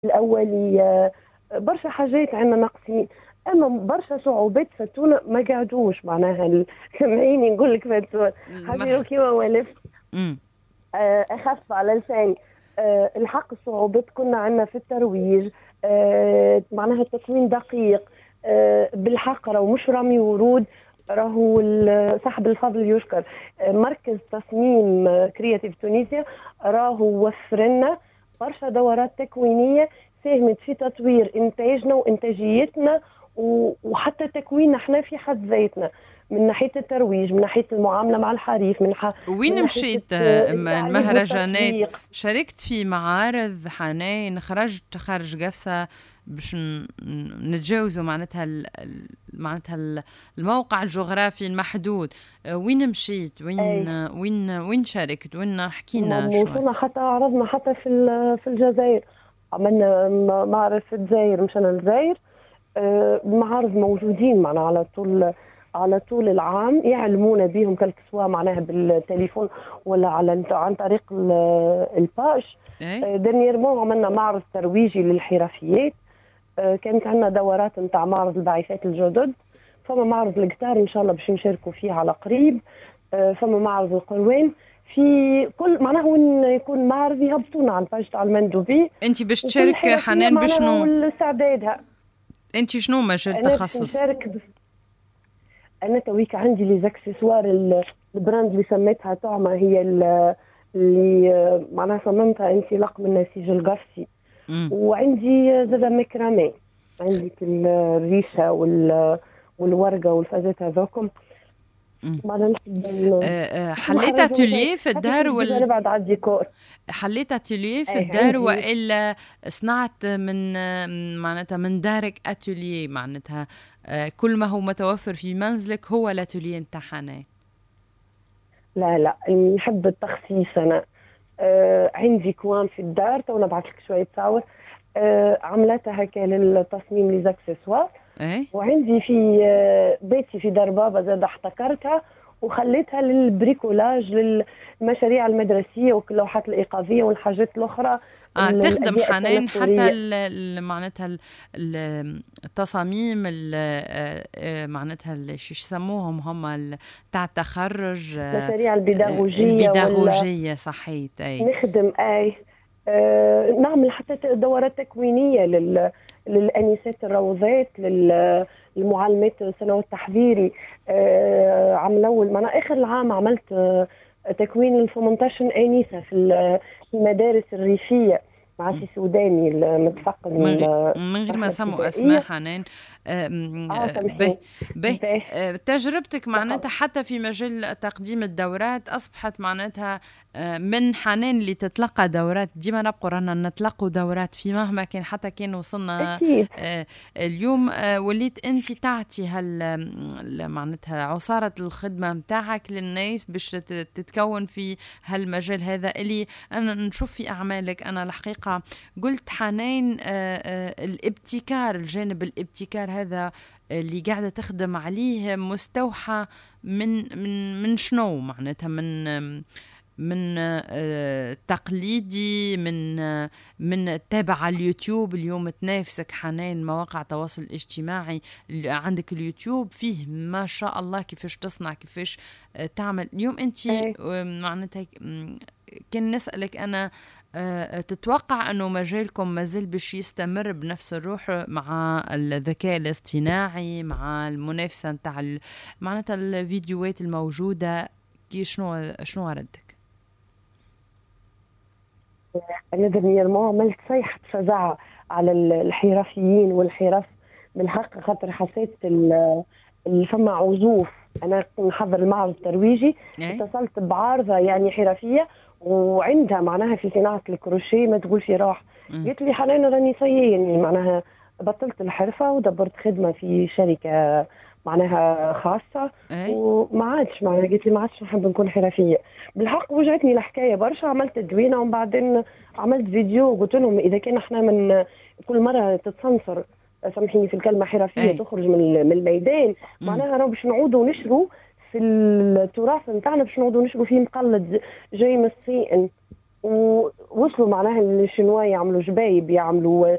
الأولية، برشا حاجات عندنا ناقصين. اما برشا صعوبات فاتونا ما قعدوش معناها سامعيني نقول لك فاتونا حاجه المرحله. كيما ولف. امم. اخف على لساني. الحق الصعوبات كنا عندنا في الترويج. معناها التكوين دقيق. بالحق راهو مش رامي ورود. راهو صاحب الفضل يشكر. مركز تصميم كرياتيف تونسيا راهو وفر لنا برشا دورات تكوينيه ساهمت في تطوير انتاجنا وانتاجيتنا وحتى تكويننا احنا في حد ذاتنا، من ناحيه الترويج، من ناحيه المعامله مع الحريف، من وين ناحيه مشيت التعليق المهرجانات؟ والتسويق. شاركت في معارض حنين؟ خرجت خارج قفصة باش نتجاوزوا معناتها الموقع الجغرافي المحدود. وين مشيت؟ اي وين شاركت؟ وين احكي لنا شوي. وصلنا حتى عرضنا حتى في الجزائر. عملنا معرض في الجزائر، مشينا الجزائر. المعارض موجودين معنا على طول العام، يعلمونا بهم سواء معناها بالتليفون ولا عن طريق الباج. ايه. دنييرمون عملنا معرض ترويجي للحرفيات. كانت عندنا دورات نتاع معرض البعثات الجدد. فما معرض القطار ان شاء الله باش نشاركوا فيه على قريب. فما معرض القروان. في كل معناها وين يكون معرض يهبطونا على الباج تاع المندوبي. انت باش وكل تشارك حرفيه حنان معناها بشنو؟ واستعدادها. انت شنو مجال انا باش تخصص؟ نشارك انا تويك عندي لي زاكسسوار. البراند اللي سميتها طعمه هي اللي معناها صممتها انطلاق من نسيج القفصي. امم. وعندي زاد مكرامي. عندي الريشه والورقه والفازات هذوكم. ما نحب حليت نخرجوا مثلا اتوليه في حتى الدار كي ولا نبعد على الديكور. حليت اتوليه في اي الدار عندي. والا صنعت معناتها من دارك اتوليه معناتها كل ما هو متوفر في منزلك هو الاتوليه نتاع حنان؟ لا لا، نحب التخصيص انا. عندي كوان في الدار، تو نبعث لك شويه صور. عملتها هكا للتصميم لي زاكسسوار. ايه. وعندي في بيتي في دار بابا زاد احتكرتها وخليتها للبريكولاج، للمشاريع المدرسيه واللوحات الايقافيه والحاجات الاخرى. تخدم الازياء حنان حتى التنكريه. معناتها التصاميم معناتها شو يسموهم هم تاع التخرج، المشاريع البيداغوجيه البيداغوجية، صحيت اي. نخدم اي. نعمل حتى دورات تكوينيه للانسات الروضات، للمعلمات سنوات التحضيري. عملوا انا اخر العام عملت تكوين ل 18 انسه في المدارس الريفيه مع سي سوداني المتفقد من من غير من غير ما المرحله سموا اسماء الابتدائيه. حنان. به سامحيني. به به تجربتك لحظه. معناتها حتى في مجال تقديم الدورات أصبحت معناتها من حنان اللي تتلقى دورات. ديما نبقوا رانا نتلقوا دورات في مهما كان، حتى كان وصلنا اكيد. اليوم وليت انت تعطي معناتها عصارة الخدمة متاعك للناس باش تتكون في هالمجال هذا اللي انا نشوف في اعمالك. انا الحقيقة قلت حنان الابتكار، الجانب الابتكار هذا اللي قاعدة تخدم عليه مستوحى من شنو معناتها؟ من تقليدي، من تابع على اليوتيوب. اليوم تنافسك حنان مواقع التواصل الاجتماعي، عندك اليوتيوب فيه ما شاء الله كيفاش تصنع، كيفاش تعمل. اليوم انت اي معناتها كان نسألك أنا تتوقع أنه مجالكم مازال باش يستمر بنفس الروح مع الذكاء الاصطناعي، مع المنافسة نتاع معناتها الفيديوهات الموجودة؟ شنو ردك؟ انا دنيا عملت صيحه فزاعه على الحرفيين والحرف. بالحق خاطر حسيت فما عزوف. انا كنت نحضر المعرض الترويجي، إيه؟ اتصلت بعارضه يعني حرفيه وعندها معناها في صناعه الكروشيه ما تقول في روح. قلت لي حنان راني صيني معناها بطلت الحرفه ودبرت خدمه في شركه معناها خاصه. إيه؟ وما عادش معناها قلت لي ما عادش نحب نكون حرفيه. بالحق وجعتني الحكايه برشا. عملت تدوينه ومن بعدين عملت فيديو وقلت لهم اذا كان احنا من كل مره تتصنصر، سامحيني في الكلمه، حرفيه إيه؟ تخرج من الميدان، معناها راهو باش نعودوا نشروا في التراث نتاعنا، باش نعودوا نشروا فيه مقلد جاي من الصين. ووصلوا معناها الشنوا يعملوا جبايب، يعملوا